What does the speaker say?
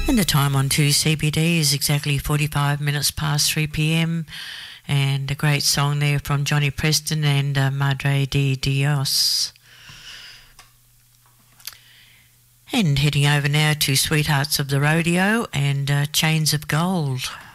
And the time on 2CBD is exactly 45 minutes past 3 p.m. And a great song there from Johnny Preston and Madre de Dios. And heading over now to Sweethearts of the Rodeo and Chains of Gold.